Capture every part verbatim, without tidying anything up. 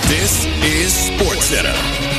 This is SportsCenter.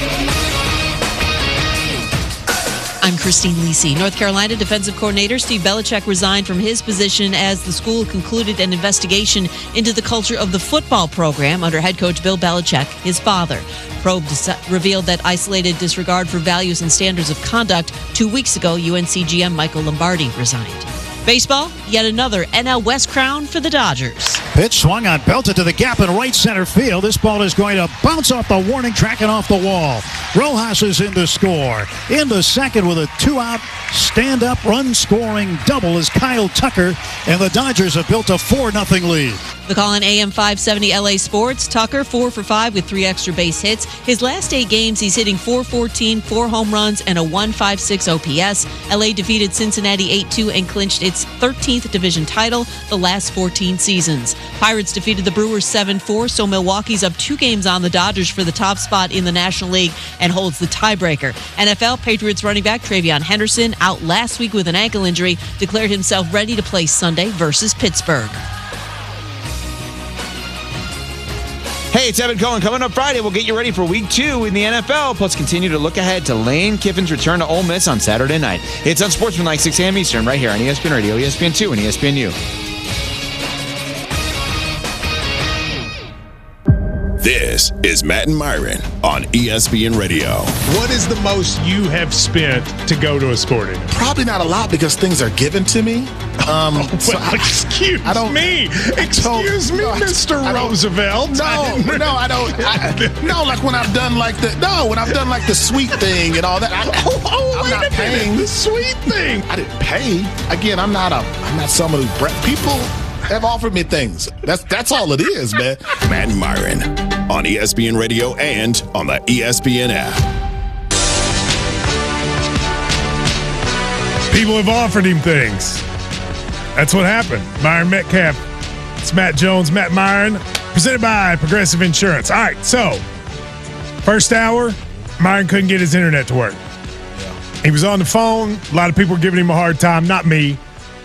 I'm Christine Lisi. North Carolina defensive coordinator Steve Belichick resigned from his position as the school concluded an investigation into the culture of the football program under head coach Bill Belichick, his father. Probe revealed that isolated disregard for values and standards of conduct. Two weeks ago, U N C G M Michael Lombardi resigned. Baseball, yet another N L West crown for the Dodgers. Pitch swung on, belted to the gap in right center field. This ball is going to bounce off the warning track and off the wall. Rojas is in to score. In the second with a two-out stand-up run-scoring double is Kyle Tucker, and the Dodgers have built a four nothing lead. The call on A M five seventy L A Sports. Tucker, four for five with three extra base hits. His last eight games, he's hitting four fourteen, four home runs, and a one fifty-six O P S. L A defeated Cincinnati eight two and clinched its thirteenth division title the last fourteen seasons. Pirates defeated the Brewers seven four, so Milwaukee's up two games on the Dodgers for the top spot in the National League and holds the tiebreaker. N F L, Patriots running back Travion Henderson, out last week with an ankle injury, declared himself ready to play Sunday versus Pittsburgh. Hey, it's Evan Cohen. Coming up Friday, we'll get you ready for week two in the N F L, plus continue to look ahead to Lane Kiffin's return to Ole Miss on Saturday night. It's on Sportsmanlike, six a.m. Eastern, right here on E S P N Radio, E S P N two, and E S P N U. This is Matt and Myron on E S P N Radio. What is the most you have spent to go to a sporting? Probably not a lot because things are given to me. Um, oh, well, so I, excuse I don't, me. Excuse me, no, Mister Roosevelt. No, I no, I don't. I, no, like when I've done like the no, when I've done like the sweet thing and all that. I, oh, oh I'm wait not a paying minute. The sweet thing. I didn't pay. Again, I'm not a. I'm not someone who bre- people have offered me things. That's that's all it is, man. Matt and Myron on E S P N Radio and on the E S P N app. People have offered him things. That's what happened. Myron Metcalf. It's Matt Jones, Matt Myron, presented by Progressive Insurance. All right, so first hour, Myron couldn't get his internet to work. He was on the phone. A lot of people were giving him a hard time, not me.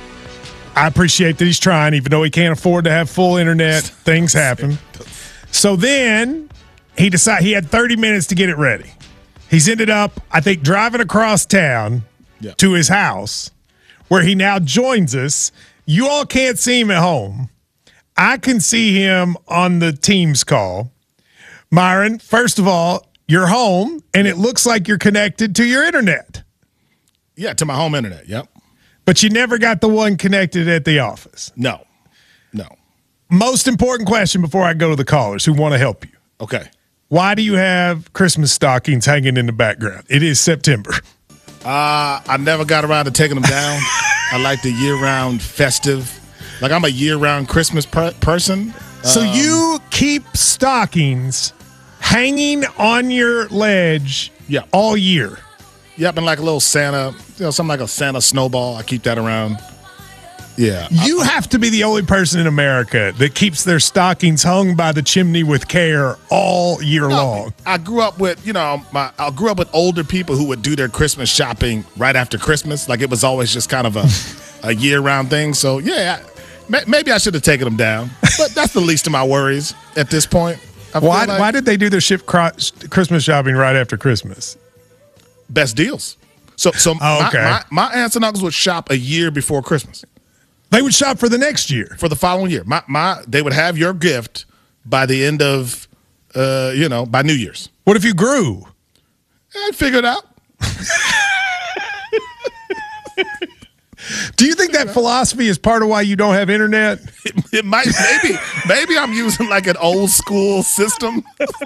I appreciate that he's trying, even though he can't afford to have full internet. Things happen. So then he decided he had thirty minutes to get it ready. He's ended up, I think, driving across town yeah. to his house, where he now joins us. You all can't see him at home. I can see him on the Teams call. Myron, first of all, you're home, and it looks like you're connected to your internet. Yeah, to my home internet, yep. But you never got the one connected at the office. No, no. Most important question before I go to the callers who want to help you. Okay. Why do you have Christmas stockings hanging in the background? It is September. Uh, I never got around to taking them down. I like the year-round festive. Like, I'm a year-round Christmas per- person. So um, you keep stockings hanging on your ledge yeah. all year? Yep, and like a little Santa, you know, something like a Santa snowball. I keep that around. Yeah. You I, have to be the only person in America that keeps their stockings hung by the chimney with care all year no, long. I grew up with, you know, my I grew up with older people who would do their Christmas shopping right after Christmas. Like, it was always just kind of a, a year-round thing. So, yeah, I, maybe I should have taken them down. But that's the least of my worries at this point. Why, like why did they do their ship cro- Christmas shopping right after Christmas? Best deals. So, so oh, okay. my, my, my aunts and uncles would shop a year before Christmas. They would shop for the next year. For the following year. My my they would have your gift by the end of uh, you know, by New Year's. What if you grew? I'd figure it out. Do you think that philosophy is part of why you don't have internet? It, it might maybe maybe I'm using like an old school system.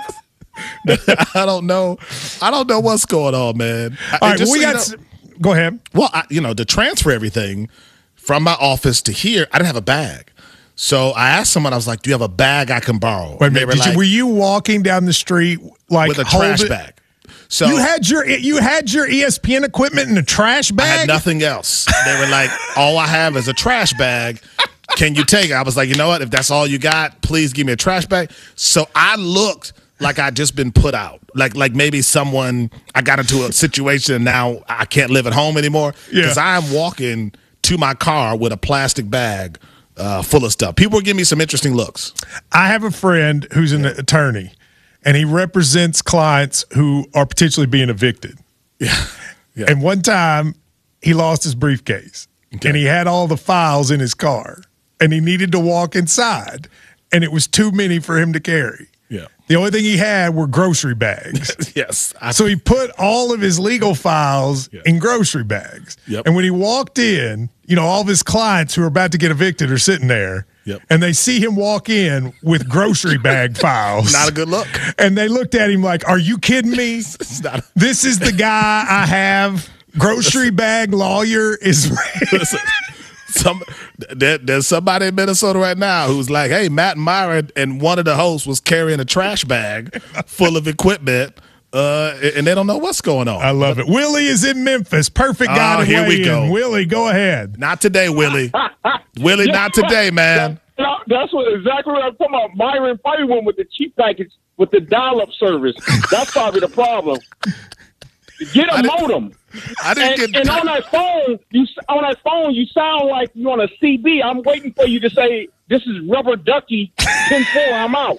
I don't know. I don't know what's going on, man. All right, well, we got. You know, go ahead. Well, I, you know, to transfer everything from my office to here, I didn't have a bag. So I asked someone, I was like, do you have a bag I can borrow? Wait a minute, were, did like, you, were you walking down the street like with a trash it? bag? So you had your you had your E S P N equipment in a trash bag? I had nothing else. They were like, all I have is a trash bag. Can you take it? I was like, you know what? If that's all you got, please give me a trash bag. So I looked like I'd just been put out. Like like maybe someone, I got into a situation and now I can't live at home anymore. Because yeah. I'm walking to my car with a plastic bag uh, full of stuff. People were giving me some interesting looks. I have a friend who's an attorney, and he represents clients who are potentially being evicted. Yeah. yeah. And one time, he lost his briefcase, okay. and he had all the files in his car, and he needed to walk inside, and it was too many for him to carry. Yeah. The only thing he had were grocery bags. yes. I, so he put all of his legal files yeah. in grocery bags. Yep. And when he walked in, you know, all of his clients who are about to get evicted are sitting there. Yep. And they see him walk in with grocery bag files. Not a good look. And they looked at him like, are you kidding me? not a- this is the guy I have. Grocery bag lawyer is Listen, some there, there's somebody in Minnesota right now who's like, hey, Matt Myron and one of the hosts was carrying a trash bag full of equipment, uh, and they don't know what's going on. I love it. Willie is in Memphis. Perfect guy Oh, to here weigh we in. go. Willie, go ahead. Not today, Willie. Willie, not today, man. No, that's what exactly what I'm talking about. Myron probably went with the cheap package with the dial-up service. That's probably the problem. Get a modem. I didn't and, get and on that phone, you on that phone, you sound like you on a C B. I'm waiting for you to say, "This is Rubber Ducky ten four. I'm out."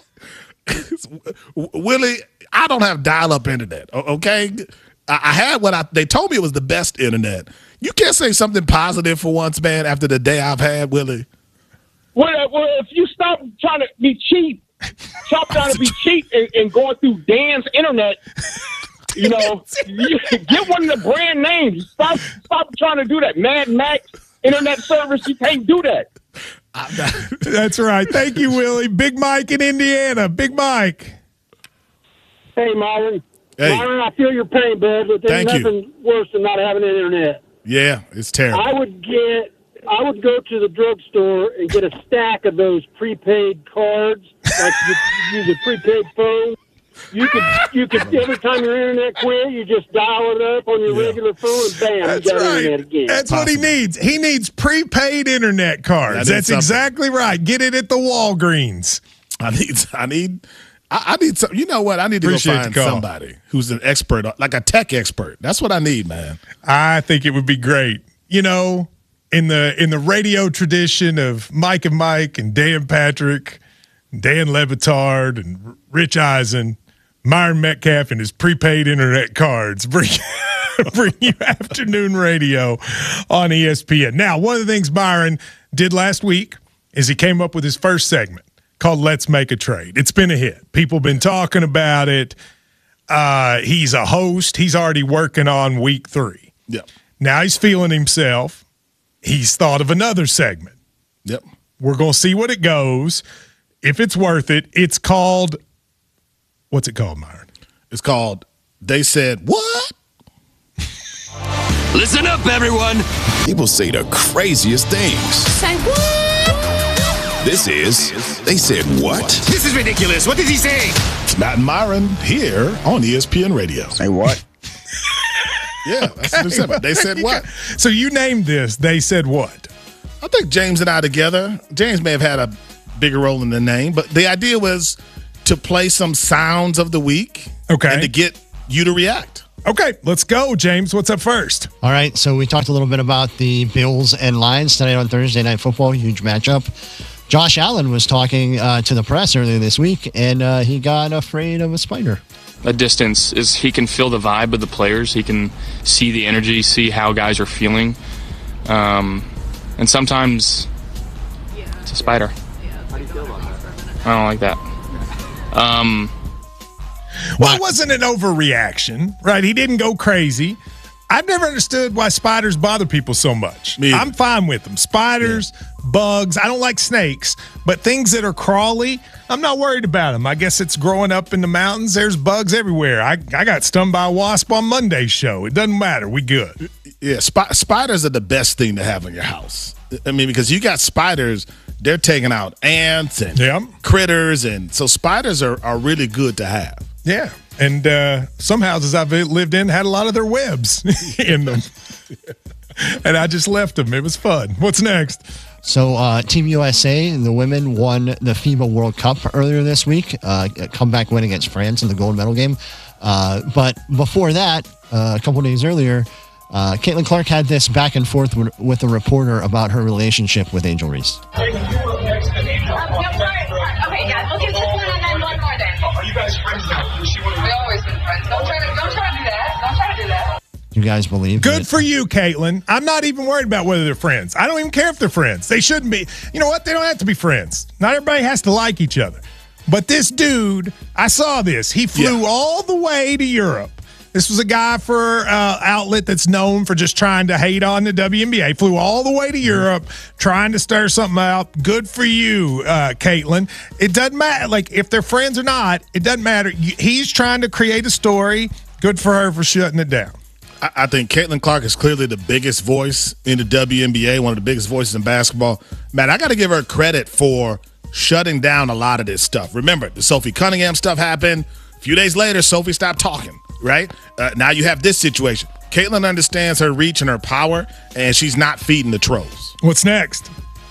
Willie, I don't have dial-up internet. Okay, I, I had what I. They told me it was the best internet. You can't say something positive for once, man. After the day I've had, Willie. Well, well if you stop trying to be cheap, stop trying to be cheap and, and going through Dan's internet. You know, you get one of the brand names. Stop, stop trying to do that. Mad Max internet service. You can't do that. That's right. Thank you, Willie. Big Mike in Indiana. Big Mike. Hey, Myron. Hey. Myron, I feel your pain, bud, but there's Thank nothing you. worse than not having an internet. Yeah, it's terrible. I would get, I would go to the drugstore and get a stack of those prepaid cards, like you use a prepaid phone. You could, you could every time your internet quit, you just dial it up on your Yeah. regular phone, and bam, That's you got right. internet again. That's what he needs. He needs prepaid internet cards. That is That's something. exactly right. Get it at the Walgreens. I need, I need, I, I need some. You know what? I need to Appreciate go find the call. somebody who's an expert, like a tech expert. That's what I need, man. I think it would be great. You know, in the in the radio tradition of Mike and Mike and Dan Patrick, and Dan Levitard and Rich Eisen, Myron Metcalf and his prepaid internet cards bring, bring you afternoon radio on E S P N. Now, one of the things Myron did last week is he came up with his first segment called Let's Make a Trade. It's been a hit. People have been talking about it. Uh, he's a host. He's already working on week three. Yep. Now he's feeling himself. He's thought of another segment. Yep. We're going to see what it goes. If it's worth it, it's called, what's it called, Myron? It's called They Said What? Listen up, everyone. People say the craziest things. Say what? This is They Said What? This is ridiculous. What did he say? It's Matt and Myron here on E S P N Radio. Say what? Yeah, that's what they said. They said what? So you named this, They Said What? I think James and I together, James may have had a bigger role in the name, but the idea was to play some sounds of the week. Okay. And to get you to react. Okay, let's go, James. What's up first? All right, so we talked a little bit about the Bills and Lions tonight on Thursday Night Football, huge matchup. Josh Allen was talking uh, to the press earlier this week, and uh, he got afraid of a spider. A distance is he can feel the vibe of the players. He can see the energy, see how guys are feeling. Um, and sometimes it's a spider. How do you feel about that? I don't like that. Um, Well, it wasn't an overreaction, right? He didn't go crazy. I've never understood why spiders bother people so much. Me either. I'm fine with them. Spiders, yeah. bugs. I don't like snakes, but things that are crawly, I'm not worried about them. I guess it's growing up in the mountains. There's bugs everywhere. I, I got stung by a wasp on Monday's show. It doesn't matter. We good. Yeah, sp- spiders are the best thing to have in your house. I mean, because you got spiders, they're taking out ants and yep. critters, and so spiders are, are really good to have. Yeah, and uh, some houses I've lived in had a lot of their webs in them. And I just left them. It was fun. What's next? So uh, Team U S A and the women won the FIBA World Cup earlier this week. Uh, a comeback win against France in the gold medal game. Uh, but before that, uh, a couple days earlier, uh, Caitlin Clark had this back and forth with, with a reporter about her relationship with Angel Reese. Okay, yeah, we'll give this one and then one more then. guys friends now? Was she one of We always been friends. Don't try to, don't try to do that. Don't try to do that. You guys believe Good that- for you, Caitlin. I'm not even worried about whether they're friends. I don't even care if they're friends. They shouldn't be. You know what? They don't have to be friends. Not everybody has to like each other. But this dude, I saw this. He flew Yeah. all the way to Europe. This was a guy for uh, outlet that's known for just trying to hate on the W N B A. He flew all the way to Europe trying to stir something out. Good for you, uh, Caitlin. It doesn't matter. Like, if they're friends or not, it doesn't matter. He's trying to create a story. Good for her for shutting it down. I, I think Caitlin Clark is clearly the biggest voice in the W N B A, one of the biggest voices in basketball. Man, I got to give her credit for shutting down a lot of this stuff. Remember, the Sophie Cunningham stuff happened. A few days later, Sophie stopped talking, right? Uh, now you have this situation. Caitlin understands her reach and her power, and she's not feeding the trolls. What's next?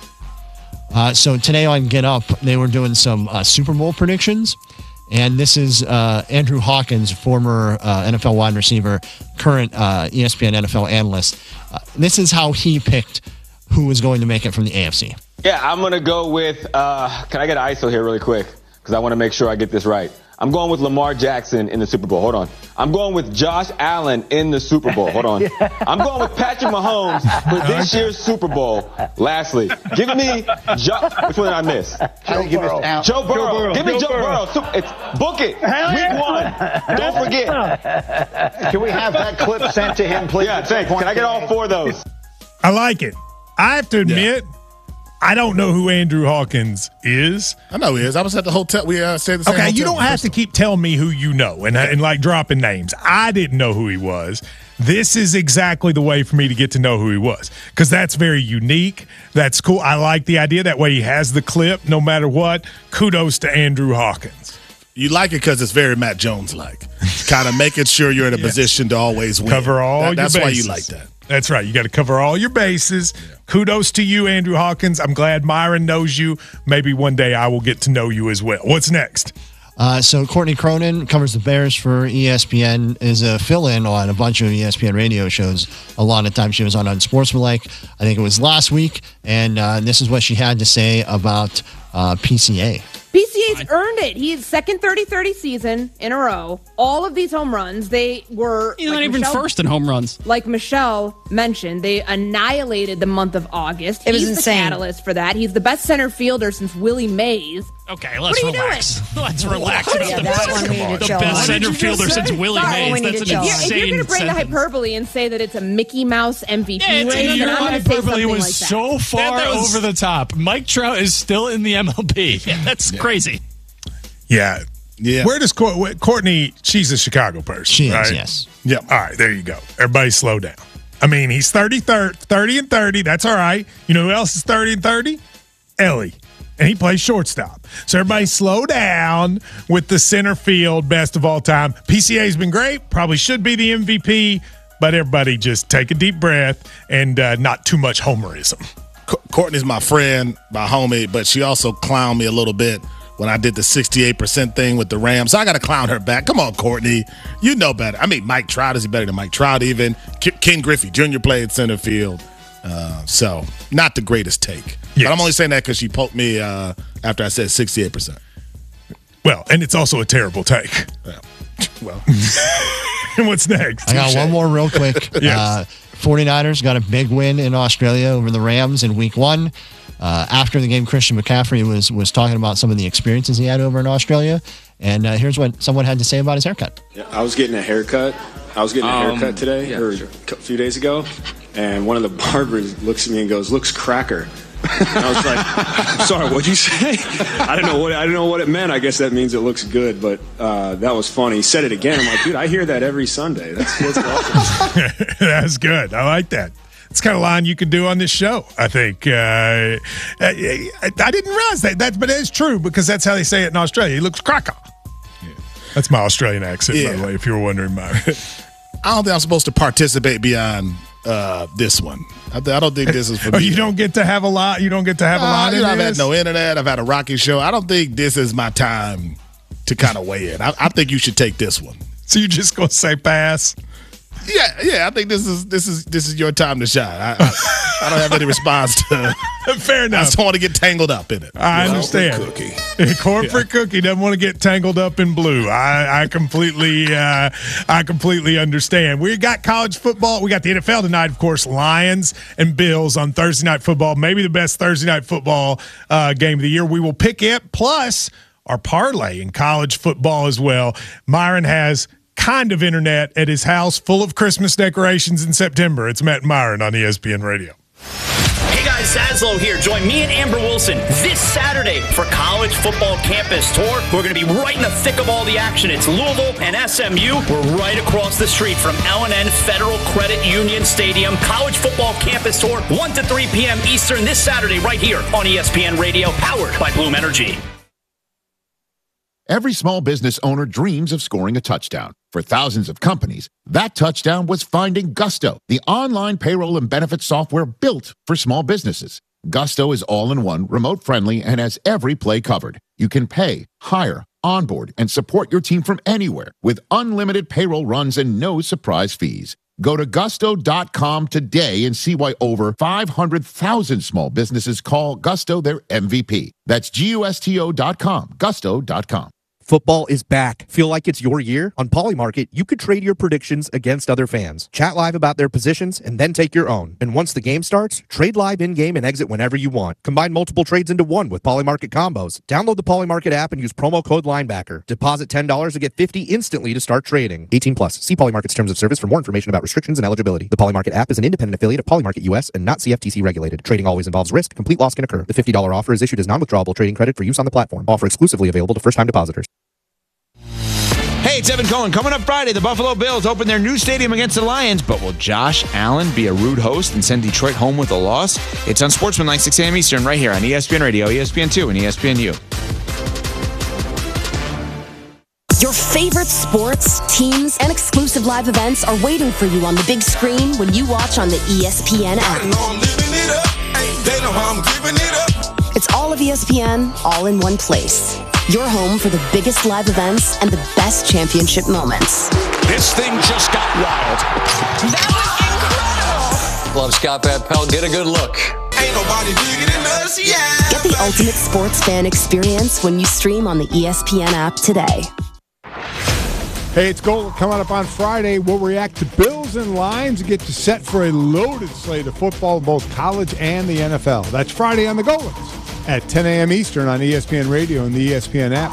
Uh, so today on Get Up, they were doing some uh, Super Bowl predictions. And this is uh, Andrew Hawkins, former uh, N F L wide receiver, current uh, E S P N N F L analyst. Uh, this is how he picked who was going to make it from the A F C. Yeah, I'm going to go with, uh, can I get an I S O here really quick? Because I want to make sure I get this right. I'm going with Lamar Jackson in the Super Bowl. Hold on. I'm going with Josh Allen in the Super Bowl. Hold on. yeah. I'm going with Patrick Mahomes for this year's Super Bowl. Lastly, give me jo- which one did I miss? Joe Burrow. Joe Burrow. Joe Burrow. Give me Joe Joe Burrow. Burrow. It's book it. Week one. Don't forget. Can we have that clip sent to him, please? Yeah, thanks. Can I get all four of those? I like it. I have to admit, yeah. I don't know who Andrew Hawkins is. I know he is. I was at the hotel. We uh, stayed at the same Okay, hotel you don't have to keep telling me who you know and, and like dropping names. I didn't know who he was. This is exactly the way for me to get to know who he was because that's very unique. That's cool. I like the idea. That way he has the clip no matter what. Kudos to Andrew Hawkins. You like it because it's very Matt Jones-like. Kind of making sure you're in a yes. position to always win. Cover all that, your that's bases. That's why you like that. That's right. You got to cover all your bases. Yeah. Kudos to you, Andrew Hawkins. I'm glad Myron knows you. Maybe one day I will get to know you as well. What's next? Uh, so Courtney Cronin covers the Bears for E S P N, is a fill-in on a bunch of E S P N radio shows. A lot of times she was on Unsportsmanlike. I think it was last week, and uh, this is what she had to say about uh, P C A. P C A's earned it. He's second thirty thirty season in a row. All of these home runs, they were... He's like not even Michelle, first in home runs. Like Michelle mentioned, they annihilated the month of August. It was He's insane. the catalyst for that. He's the best center fielder since Willie Mays. Okay, let's what are relax. You doing? Let's relax. Yeah, that one we need to the chill best on. center fielder since Willie Sorry, Mays. That's an chill on. insane If you're going to bring sentence. the hyperbole and say that it's a Mickey Mouse M V P Yeah, it's race, a then I'm going to say something was like that. so far That was- over the top. Mike Trout is still in the M L B. Yeah, that's yeah. crazy. Yeah. Yeah. Where does Court- Courtney, she's a Chicago person, She right? is, yes. Yeah. All right, there you go. Everybody slow down. I mean, he's thirty, thirty and thirty. That's all right. You know who else is thirty and thirty? Ellie. And he plays shortstop. So everybody slow down with the center field best of all time. P C A's been great. Probably should be the M V P. But everybody just take a deep breath and uh, not too much homerism. Co- Courtney's my friend, my homie, but she also clowned me a little bit when I did the sixty-eight percent thing with the Rams. So I got to clown her back. Come on, Courtney. You know better. I mean, Mike Trout, is he better than Mike Trout even? K- Ken Griffey Junior played center field. Uh, so not the greatest take. Yes. But I'm only saying that because she poked me uh, after I said sixty-eight percent. Well, and it's also a terrible take. Yeah. Well. What's next? I got one more real quick. Yes. uh, 49ers got a big win in Australia over the Rams in week one. Uh, after the game, Christian McCaffrey was was talking about some of the experiences he had over in Australia. And uh, here's what someone had to say about his haircut. Yeah, I was getting a haircut. I was getting a Um, haircut today, yeah, or sure. a few days ago. And one of the barbers looks at me and goes, "Looks cracker." And I was like, "I'm sorry, what'd you say?" I don't know what I don't know what it meant. I guess that means it looks good, but uh, that was funny. He said it again. I'm like, dude, I hear that every Sunday. That's, that's awesome. That's good. I like that. It's kind of line you could do on this show, I think. Uh, I, I, I didn't realize that, that, but it is true because that's how they say it in Australia. He looks cracker. Yeah. That's my Australian accent, Yeah. by the way, if you were wondering, Mike. I don't think I'm supposed to participate beyond uh, this one. I, th- I don't think this is for Oh, me. you don't get to have a lot? You don't get to have a Uh, lot you in know, I've had this? no internet. I've had a rocky show. I don't think this is my time to kind of weigh in. I, I think you should take this one. So you just going to say pass? Yeah, yeah. I think this is this is this is your time to shine. I, I, I don't have any response to Fair enough. I just don't want to get tangled up in it. I understand. Cookie. Corporate yeah. cookie doesn't want to get tangled up in blue. I, I completely, uh, I completely understand. We got college football. We got the N F L tonight, of course. Lions and Bills on Thursday Night Football. Maybe the best Thursday Night Football uh, game of the year. We will pick it. Plus our parlay in college football as well. Myron has kind of internet at his house full of Christmas decorations in September. It's Matt and Myron on E S P N Radio. Hey guys, Zaslow here. Join me and Amber Wilson this Saturday for College Football Campus Tour. We're going to be right in the thick of all the action. It's Louisville and S M U. We're right across the street from L and N Federal Credit Union Stadium. College Football Campus Tour, one to three p.m. Eastern this Saturday right here on E S P N Radio, powered by Bloom Energy. Every small business owner dreams of scoring a touchdown. For thousands of companies, that touchdown was finding Gusto, the online payroll and benefits software built for small businesses. Gusto is all-in-one, remote-friendly, and has every play covered. You can pay, hire, onboard, and support your team from anywhere with unlimited payroll runs and no surprise fees. Go to gusto dot com today and see why over five hundred thousand small businesses call Gusto their M V P. That's G U S T O dot com, gusto dot com. Football is back. Feel like it's your year? On Polymarket, you could trade your predictions against other fans. Chat live about their positions and then take your own. And once the game starts, trade live in-game and exit whenever you want. Combine multiple trades into one with Polymarket combos. Download the Polymarket app and use promo code Linebacker. Deposit ten dollars to get fifty dollars instantly to start trading. eighteen plus. See Polymarket's terms of service for more information about restrictions and eligibility. The Polymarket app is an independent affiliate of Polymarket U S and not C F T C regulated. Trading always involves risk. Complete loss can occur. The fifty dollars offer is issued as non-withdrawable trading credit for use on the platform. Offer exclusively available to first-time depositors. Hey, it's Evan Cohen. Coming up Friday, the Buffalo Bills open their new stadium against the Lions, but will Josh Allen be a rude host and send Detroit home with a loss? It's on Sportsmanlike, six a.m. Eastern, right here on E S P N Radio, E S P N two, and E S P N U. Your favorite sports, teams, and exclusive live events are waiting for you on the big screen when you watch on the E S P N app. It's all of E S P N, all in one place. Your home for the biggest live events and the best championship moments. This thing just got wild. That was incredible. Love Scott Van Pelt. Get a good look. Ain't nobody bigger than us, yeah. Get the ultimate sports fan experience when you stream on the E S P N app today. Hey, it's Gold coming up on Friday. We'll react to Bills and Lions and get you set for a loaded slate of football, both college and the N F L. That's Friday on the Goldens at ten a.m. Eastern on E S P N Radio and the E S P N app.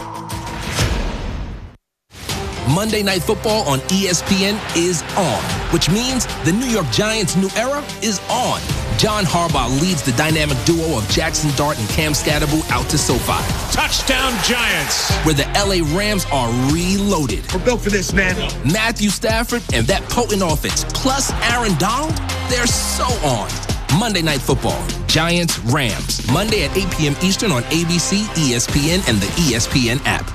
Monday Night Football on E S P N is on, which means the New York Giants' new era is on. John Harbaugh leads the dynamic duo of Jackson Dart and Cam Scatterbo out to SoFi. Touchdown Giants! Where the L A Rams are reloaded. We're built for this, man. Matthew Stafford and that potent offense, plus Aaron Donald, they're so on. Monday Night Football, Giants, Rams. Monday at eight p.m. Eastern on A B C, E S P N, and the E S P N app.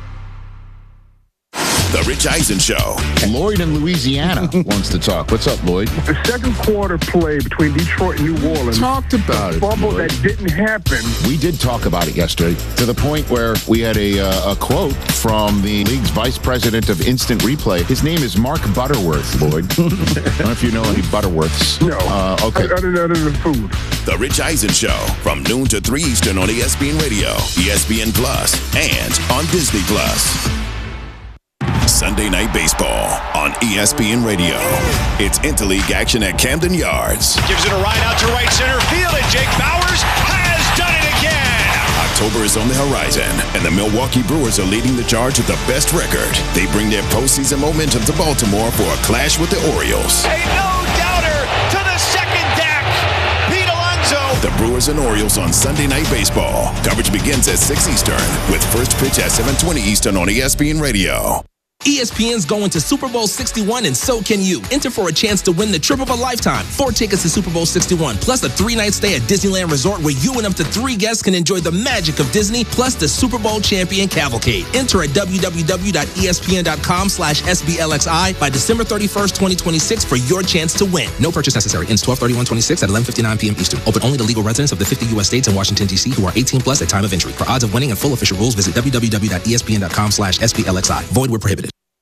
The Rich Eisen Show. Lloyd in Louisiana wants to talk. What's up, Lloyd? The second quarter play between Detroit and New Orleans. Talked about it. Fumble Lloyd. that didn't happen. We did talk about it yesterday to the point where we had a, uh, a quote from the league's vice president of instant replay. His name is Mark Butterworth, Lloyd. I don't know if you know any Butterworths. No. Uh, okay. Other than the food. The Rich Eisen Show from noon to three Eastern on E S P N Radio, E S P N Plus, and on Disney Plus. Sunday Night Baseball on E S P N Radio. It's interleague action at Camden Yards. Gives it a ride out to right center field, and Jake Bowers has done it again. October is on the horizon, and the Milwaukee Brewers are leading the charge with the best record. They bring their postseason momentum to Baltimore for a clash with the Orioles. A no-doubter to the second deck. Pete Alonso. The Brewers and Orioles on Sunday Night Baseball. Coverage begins at six Eastern, with first pitch at seven twenty Eastern on E S P N Radio. E S P N's going to Super Bowl sixty-one, and so can you. Enter for a chance to win the trip of a lifetime. Four tickets to Super Bowl sixty-one, plus a three-night stay at Disneyland Resort where you and up to three guests can enjoy the magic of Disney, plus the Super Bowl champion cavalcade. Enter at w w w dot e s p n dot com slash s b l x i by December thirty-first, twenty twenty-six for your chance to win. No purchase necessary. Ends twelve thirty-one twenty-six at eleven fifty-nine p.m. Eastern. Open only to legal residents of the fifty U S states and Washington, D C who are eighteen plus at time of entry. For odds of winning and full official rules, visit w w w dot e s p n dot com slash s b l x i. Void where prohibited.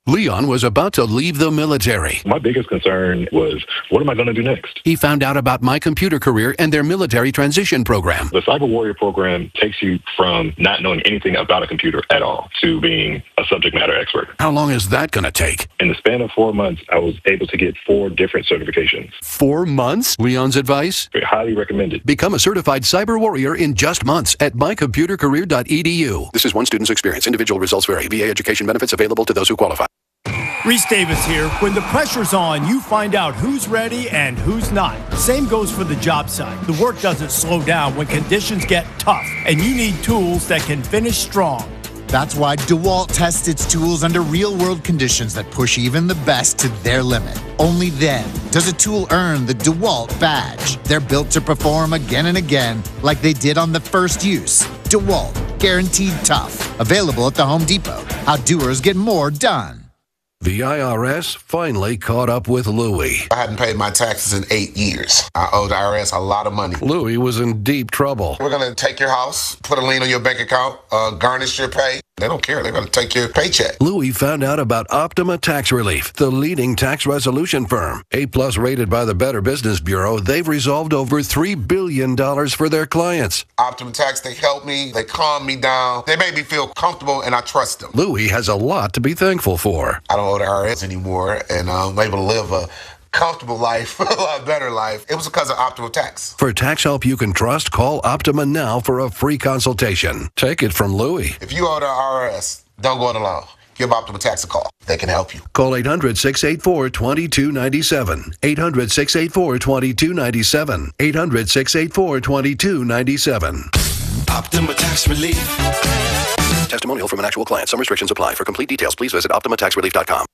Leon was about to leave the military. My biggest concern was, what am I going to do next? He found out about My Computer Career and their military transition program. The Cyber Warrior program takes you from not knowing anything about a computer at all to being a subject matter expert. How long is that going to take? In the span of four months, I was able to get four different certifications. Four months? Leon's advice? Highly recommended. Become a certified cyber warrior in just months at my computer career dot e d u. This is one student's experience. Individual results vary. V A education benefits available to those who qualify. Reese Davis here. When the pressure's on, you find out who's ready and who's not. Same goes for the job site. The work doesn't slow down when conditions get tough, and you need tools that can finish strong. That's why DeWalt tests its tools under real-world conditions that push even the best to their limit. Only then does a tool earn the DeWalt badge. They're built to perform again and again like they did on the first use. DeWalt, guaranteed tough. Available at the Home Depot. How doers get more done. The I R S finally caught up with Louie. I hadn't paid my taxes in eight years. I owed the I R S a lot of money. Louie was in deep trouble. We're going to take your house, put a lien on your bank account, uh, garnish your pay. They don't care. They're going to take your paycheck. Louie found out about Optima Tax Relief, the leading tax resolution firm. A-plus rated by the Better Business Bureau, they've resolved over three billion dollars for their clients. Optima Tax, they help me. They calm me down. They make me feel comfortable, and I trust them. Louie has a lot to be thankful for. I don't owe the I R S anymore, and I'm able to live a comfortable life, a lot better life. It was because of Optima Tax. For tax help you can trust, call Optima now for a free consultation. Take it from Louie. If you owe the I R S, don't go it alone. Give Optima Tax a call. They can help you. Call eight hundred, six eight four, two two nine seven. eight hundred, six eight four, two two nine seven. eight hundred, six eight four, two two nine seven. Optima Tax Relief. Testimonial from an actual client. Some restrictions apply. For complete details, please visit optima tax relief dot com.